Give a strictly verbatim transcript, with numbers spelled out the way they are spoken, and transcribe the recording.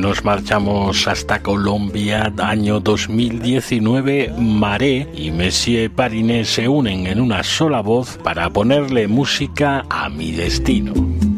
nos marchamos hasta Colombia, año dos mil diecinueve. Maré y Monsieur Parinet se unen en una sola voz para ponerle música a Mi Destino.